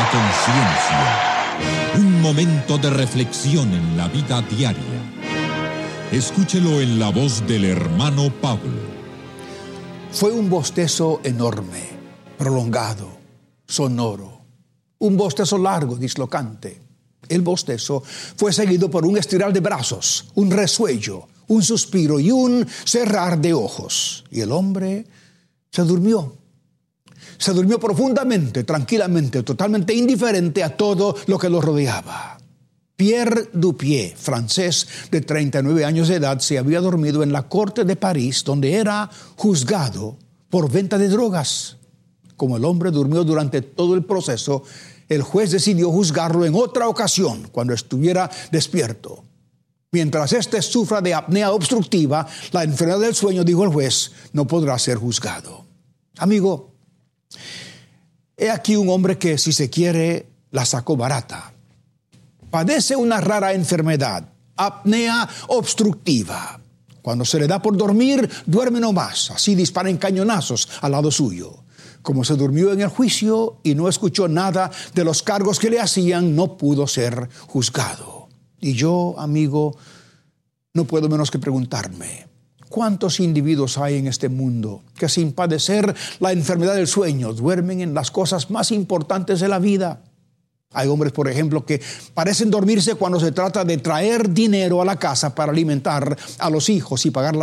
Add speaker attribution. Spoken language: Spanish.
Speaker 1: la conciencia. Un momento de reflexión en la vida diaria. Escúchelo en la voz del hermano Pablo.
Speaker 2: Fue un bostezo enorme, prolongado, sonoro. Un bostezo largo, dislocante. El bostezo fue seguido por un estirar de brazos, un resuello, un suspiro y un cerrar de ojos. Y el hombre se durmió. Se durmió profundamente, tranquilamente, totalmente indiferente a todo lo que lo rodeaba. Pierre Dupieux, francés de 39 años de edad, se había dormido en la corte de París, donde era juzgado por venta de drogas. Como el hombre durmió durante todo el proceso, el juez decidió juzgarlo en otra ocasión, cuando estuviera despierto. Mientras éste sufra de apnea obstructiva, la enfermedad del sueño, dijo el juez, no podrá ser juzgado. Amigo, he aquí un hombre que, si se quiere, la sacó barata. Padece una rara enfermedad, apnea obstructiva. Cuando se le da por dormir, duerme nomás. Así disparan cañonazos al lado suyo. Como se durmió en el juicio y no escuchó nada de los cargos que le hacían, no pudo ser juzgado. Y yo, amigo, no puedo menos que preguntarme, ¿cuántos individuos hay en este mundo que sin padecer la enfermedad del sueño duermen en las cosas más importantes de la vida? Hay hombres, por ejemplo, que parecen dormirse cuando se trata de traer dinero a la casa para alimentar a los hijos y pagar